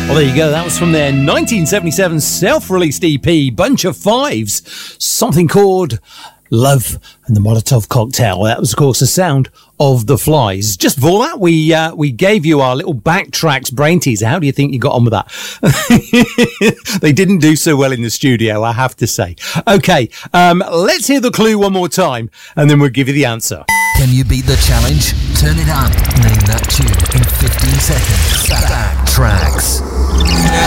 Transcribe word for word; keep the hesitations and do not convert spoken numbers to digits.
Well, there you go. That was from their nineteen seventy-seven self-released E P, Bunch of Fives, something called Love and the Molotov Cocktail. That was, of course, the sound of the Flies. Just before that, we uh, we gave you our little backtracks brain teaser. How do you think you got on with that? They didn't do so well in the studio, I have to say. Okay, um, let's hear the clue one more time, and then we'll give you the answer. Can you beat the challenge? Turn it up. Name that tune in fifteen seconds. Backtracks.